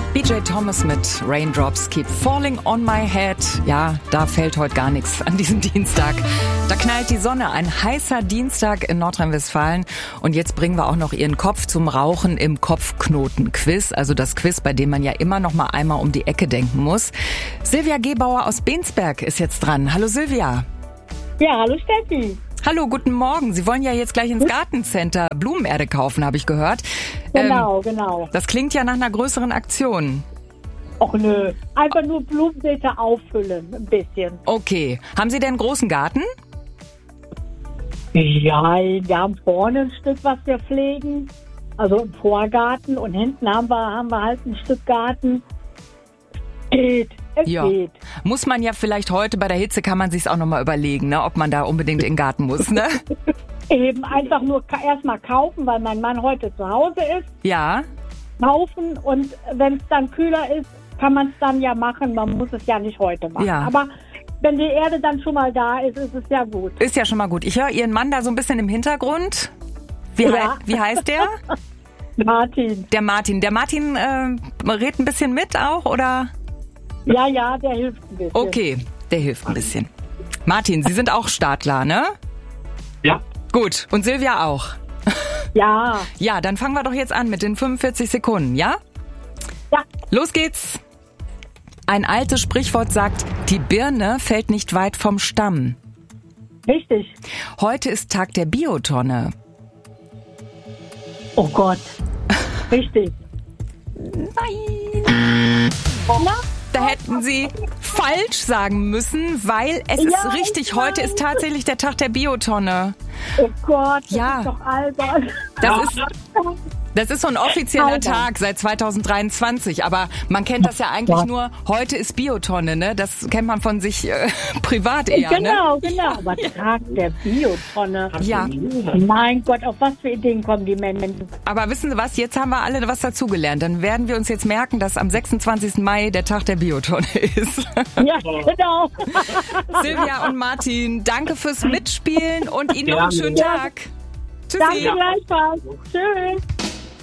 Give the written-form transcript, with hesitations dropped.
BJ Thomas mit Raindrops Keep Falling on My Head. Ja, da fällt heute gar nichts an diesem Dienstag. Da knallt die Sonne, ein heißer Dienstag in Nordrhein-Westfalen. Und jetzt bringen wir auch noch Ihren Kopf zum Rauchen im Kopfknoten-Quiz. Also das Quiz, bei dem man ja immer noch mal einmal um die Ecke denken muss. Silvia Gebauer aus Bensberg ist jetzt dran. Hallo Silvia. Ja, hallo Steffi. Hallo, guten Morgen. Sie wollen ja jetzt gleich ins Gartencenter Blumenerde kaufen, habe ich gehört. Genau. Das klingt ja nach einer größeren Aktion. Och nö, einfach nur Blumenbeete auffüllen, ein bisschen. Okay. Haben Sie denn einen großen Garten? Ja, wir haben vorne ein Stück, was wir pflegen, also im Vorgarten, und hinten haben wir halt ein Stück Garten. Es geht. Muss man ja vielleicht heute bei der Hitze, kann man sich's auch nochmal überlegen, ne, ob man da unbedingt in den Garten muss, ne? Eben einfach nur erstmal kaufen, weil mein Mann heute zu Hause ist. Ja. Kaufen, und wenn es dann kühler ist, kann man es dann ja machen. Man muss es ja nicht heute machen. Ja. Aber wenn die Erde dann schon mal da ist, ist es ja gut. Ist ja schon mal gut. Ich höre Ihren Mann da so ein bisschen im Hintergrund. Wie heißt der? Martin. Der Martin. Der Martin redet ein bisschen mit auch, oder? Ja, der hilft ein bisschen. Okay, der hilft ein bisschen. Martin, Sie sind auch Startler, ne? Ja. Gut, und Silvia auch. Ja. Ja, dann fangen wir doch jetzt an mit den 45 Sekunden, ja? Ja. Los geht's. Ein altes Sprichwort sagt, die Birne fällt nicht weit vom Stamm. Richtig. Heute ist Tag der Biotonne. Oh Gott. Richtig. Nein. Na? Da hätten Sie falsch sagen müssen, weil es ist richtig. Heute ist tatsächlich der Tag der Biotonne. Oh Gott, das Ja. ist doch albern. Das ist so ein offizieller Tag seit 2023, aber man kennt das ja eigentlich nur, heute ist Biotonne, ne? Das kennt man von sich privat eher, Genau. ne? Aber Tag der Biotonne. Ja, Mein Gott, auf was für Ideen kommen die Menschen? aber wissen Sie was, jetzt haben wir alle was dazugelernt. Dann werden wir uns jetzt merken, dass am 26. Mai der Tag der Biotonne ist. Ja, genau. Silvia und Martin, danke fürs Mitspielen und Ihnen noch einen schönen Tag. Tschüssi. Danke gleichfalls. Tschüss.